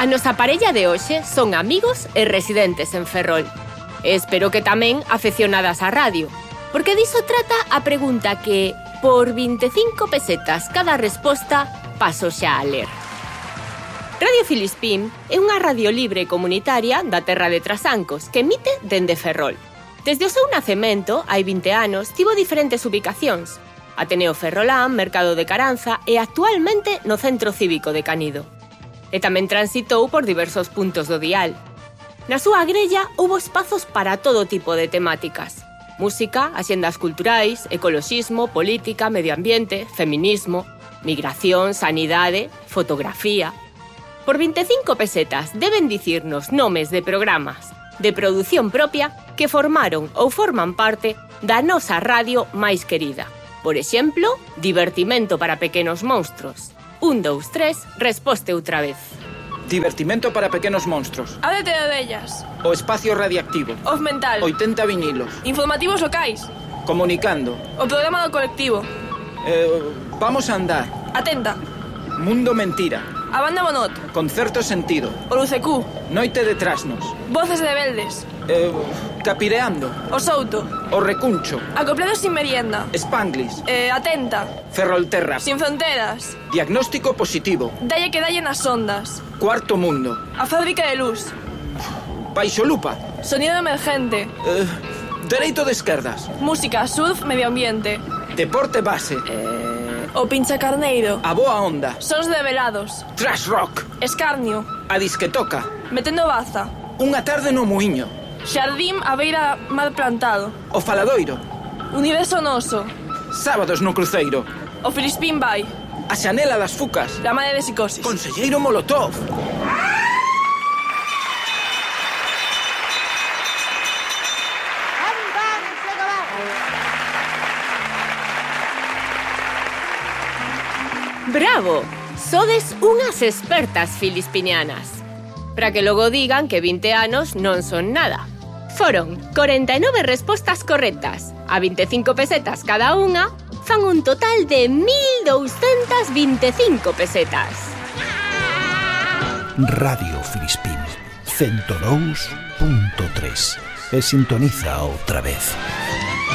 A nosa parella de hoxe son amigos e residentes en Ferrol. E espero que tamén afeccionadas á radio, porque diso trata a pregunta que, por 25 pesetas cada resposta, paso xa a ler. Radio Filispín é unha radio libre comunitaria da terra de Trasancos que emite dende Ferrol. Desde o seu nacemento, hai 20 anos, tivo diferentes ubicacións. Ateneo Ferrolán, Mercado de Caranza e actualmente no Centro Cívico de Canido. E tamén transitou por diversos puntos do dial. Na súa grella houbo espazos para todo tipo de temáticas. Música, axendas culturais, ecoloxismo, política, medio ambiente, feminismo, migración, sanidade, fotografía. Por 25 pesetas deben dicirnos nomes de programas de produción propia que formaron ou forman parte da nosa radio máis querida. Por exemplo, Divertimento para pequenos monstros. 1, 2, 3, resposte outra vez. Divertimento para pequenos monstros. ADT de Ovellas. O espacio radiactivo. Off Mental. 80 vinilos. Informativos locais. Comunicando. O programa do colectivo. Vamos a andar. Atenta. Mundo mentira. A banda Monot. Concerto sentido. O Lucecú. Noite de trasnos. Voces de Beldes. Capireando. O Souto. O recuncho. Acoplados sin merienda. Spanglis. Atenta. Ferrolterra. Sin fronteras. Diagnóstico positivo. Dalle que dalle nas ondas. Cuarto mundo. A fábrica de luz. Baixolupa. Sonido emergente. Dereito de esquerdas. Música, surf, medio ambiente. Deporte base. O pincha carneiro. A boa onda. Sons de velados. Trash rock. Escarnio. A disquetoca. Metendo baza. Unha tarde no muiño. Xardín a beira mal plantado. O faladoiro. Universo noso. Sábados no cruceiro. O Filispín vai. A xanela das fucas. La madre de psicosis. Conselleiro Molotov. Bravo! Sodes unhas expertas filispinianas. Para que logo digan que 20 anos non son nada. Foron 49 respostas correctas. A 25 pesetas cada unha, fan un total de 1.225 pesetas. Radio Filispín 102.3. E sintoniza outra vez.